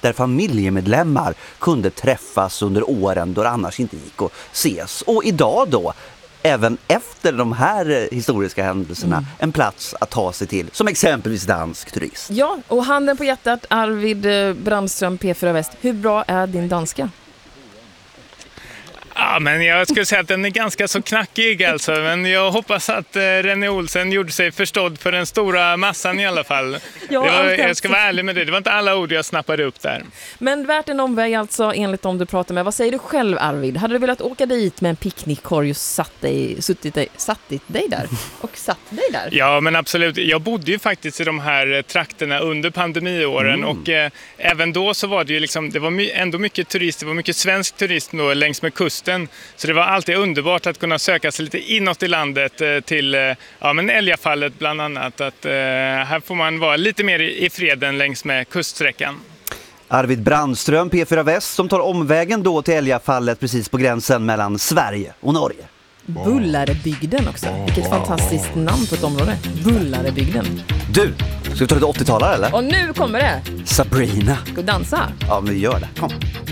där familjemedlemmar kunde träffas under åren då det annars inte gick att ses. Och idag då, även efter de här historiska händelserna, en plats att ta sig till, som exempelvis dansk turist. Ja, och handen på hjärtat, Arvid Brandström, P4 Väst. Hur bra är din danska? Ja, men jag skulle säga att den är ganska så knackig alltså. Men jag hoppas att René Olsen gjorde sig förstådd för den stora massan i alla fall. Jag ska vara ärlig med det. Det var inte alla ord jag snappade upp där. Men värt en omväg alltså, enligt dem du pratar med. Vad säger du själv, Arvid? Hade du velat åka dit med en picknickkorg och satt dig där? Ja, men absolut. Jag bodde ju faktiskt i de här trakterna under pandemiåren. Och även då så var det ju liksom, det var ändå mycket turist. Det var mycket svensk turist då längs med kusten. Så det var alltid underbart att kunna söka sig lite inåt i landet till Älgafallet bland annat. Att här får man vara lite mer i freden längs med kuststräckan. Arvid Brandström, P4 Väst, som tar omvägen då till Älgafallet precis på gränsen mellan Sverige och Norge. Bullarebygden också. Vilket fantastiskt namn på ett område. Bullarebygden. Du, ska vi ta lite 80-talare eller? Och nu kommer det! Sabrina. Ska vi dansa? Ja, men vi gör det. Kom.